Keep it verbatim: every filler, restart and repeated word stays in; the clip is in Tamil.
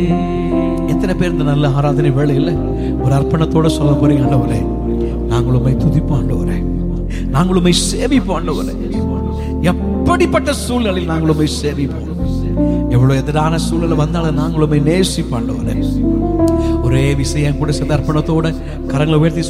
எத்தனை பேர் இந்த நல்ல ஆராதனை வேளையில் ஒரு அர்ப்பணத்தோட சொல்ல போறீங்க, ஆண்டவரே நாங்கள் உம்மை துதிப்போம், ஆண்டவரே நாங்கள் உம்மை சேவிப்போம், ஆண்டவரே எப்படிப்பட்ட சூழ்நிலையில் நாங்கள் உம்மை சேவிப்போம், எவ்வளவு எதிரான சூழ்நிலை வந்தாலும் நாங்கள் உம்மை நேசிப்போம், ஆண்டவரே. ஒரே விஷயம் கூட சில அர்ப்பணத்தோட கரங்களை உயர்த்தி